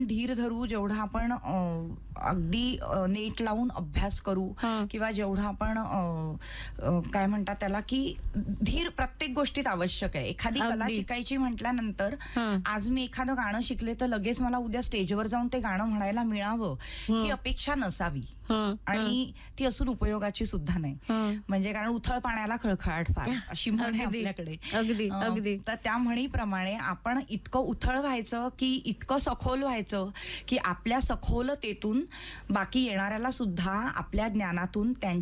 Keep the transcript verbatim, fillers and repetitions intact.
धीर धरू, जेवढा आपण अ, अगदी अ, नेट लावून अभ्यास करू हा. किंवा जेवढा आपण अ, अ, काय म्हणतात त्याला की धीर प्रत्येक गोष्टीत आवश्यक आहे. एखादी कला अगदी. शिकायची म्हटल्यानंतर हा. आज मी एखादं गाणं शिकले तर लगेच मला उद्या स्टेजवर जाऊन ते गाणं म्हणायला मिळावं ही अपेक्षा नसावी हा. आणि ती असून उपयोगाची सुद्धा नाही. हा. म्हणजे कारण उथळ पाण्याला खळखळाट फार अशी म्हण आहे अगदी. आपल्याकडे. अगदी, अ, अगदी. तर त्या म्हणीप्रमाणे आपण इतकं उथळ व्हायचं की इतकं सखोल व्हायचं की आपल्या सखोलतेतून बाकी येणाऱ्याला सुद्धा आपल्या ज्ञानातून त्यांच्या